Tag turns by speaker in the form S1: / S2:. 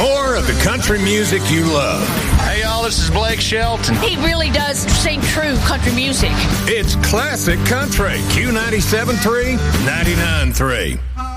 S1: more of the country music you love.
S2: Hey, y'all, this is Blake Shelton.
S3: He really does sing true country music.
S1: It's classic country. Q97.3, 99.3.